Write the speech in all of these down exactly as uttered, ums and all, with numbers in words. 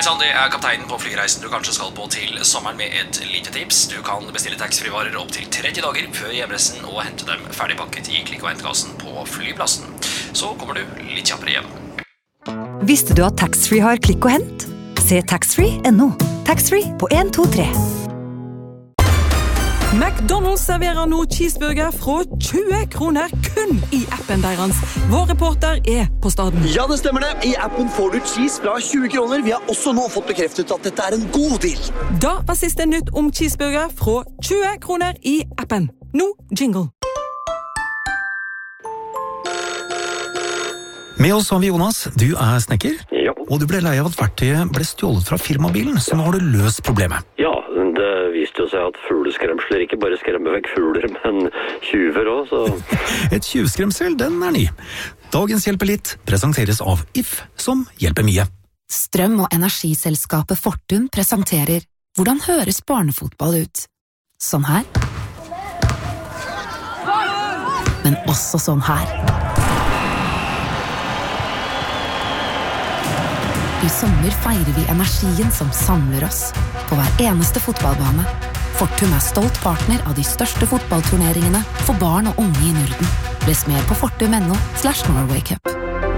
sann, det er kapteinen på flyreisen du kanskje skal på til sommeren med et lite tips. Du kan bestille taxfree-varer opp til tretti dager før hjemreisen og hente dem ferdigpakket i klikk- og hentekassen på flyplassen. Så kommer du litt kjappere hjem. Visste du at taxfree har klikk og hent? Se taxfree punktum no. Taxfree på en to tre. McDonald's serverer nå cheeseburger fra tjue kroner kun i appen deres. Vår reporter er på staden. Ja, det stemmer det. I appen får du cheese fra tjue kroner. Vi har også nå fått bekreftet at dette er en god deal. Da var siste nytt om cheeseburger fra tjue kroner i appen. Nå jingle. Med oss har vi Jonas. Du er snekker. Ja. Og du ble lei av at verktøyet ble stjålet fra firmabilen, så nå har du løst problemet. Ja, det viste jo seg at fugleskremsler ikke bare skremmer vekk fugler, men tjuver også, så... Et tjuvskremsel, den er ny. Dagens Hjelper litt presenteres av If, som hjelper mye. Strøm- og energiselskapet Fortum presenterer Hvordan høres barnefotball ut? Sånn her. Men også sånn her. I sommer feirer vi energien som samler oss på hver eneste fotballbane. Fortum er stolt partner av de største fotballturneringene for barn og unge i Norden. Les mer på fortum punktum no slash Norway Cup.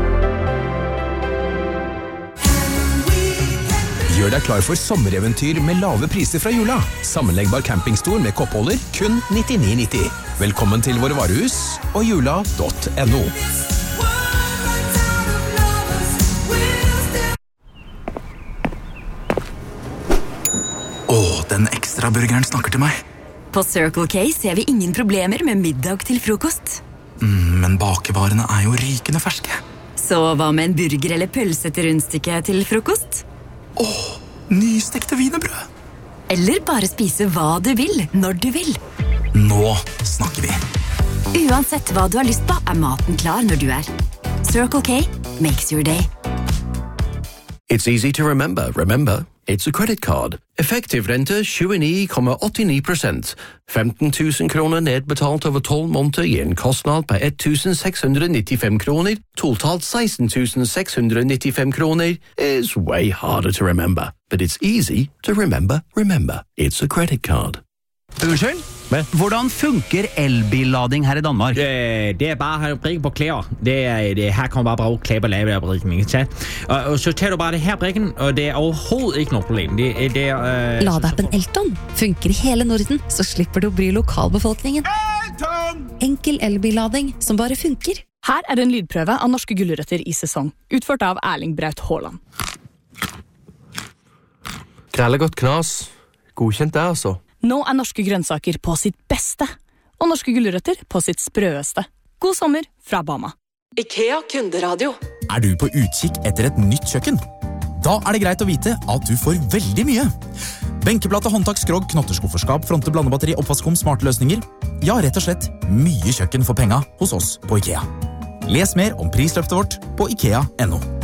Gjør deg klar for sommereventyr med lave priser fra Jula. Sammenleggbar campingstol med koppholder, kun nittini nitti. Velkommen til våre varehus og jula punktum no. Åh, den ekstra burgeren snakker til meg. På Circle K ser vi ingen problemer med middag til frokost. Mm, men bakevarene er jo rykende ferske. Så hva med en burger eller pølse til rundstykke til frokost? Åh, nystekte wienerbrød. Eller bare spise hva du vil, når du vil. Nå snakker vi. Uansett hva du har lyst på, er maten klar når du er. Circle K makes your day. It's easy to remember, remember. It's a credit card. Effektiv rente tjueni komma åttini prosent. femten tusen kroner nedbetalt over tolv måneder gir en kostnad på ett tusen seks hundre nittifem kroner. Totalt seksten tusen seks hundre nittifem kroner is way harder to remember. But it's easy to remember, remember. It's a credit card. Unnskyld? Hvordan funker elbillading her i Danmark? Det, det er bare at brikke på klæder. Det er, det, her kan man bare bruge klæder og lave der brikken, ikke sant? Og, og så tager du bare det her brikken, og det er overhovedet ikke noget problem. Det, det er... Øh, Ladappen Elton funker i hele Norden, så slipper du å bry lokalbefolkningen. Elton! Enkel elbillading som bare funker. Her er en lydprøve av norske gulrøtter i sesong, utført av Erling Braut Haaland. Grællegodt knas. Godkjent det, altså. Nå er norske grønnsaker på sitt beste, og norske gulrøtter på sitt sprøeste. God sommer fra Bama. IKEA kunderadio. Er du på utkikk etter et nytt kjøkken? Da er det greit å vite at du får veldig mye. Benkeplate, håndtak, skrog, knotterskufferskap, fronte, blandebatteri, oppvaskkum, smarte løsninger. Ja, rett og slett mye kjøkken for penga hos oss på IKEA. Les mer om prisløftet vårt på ikea punktum no.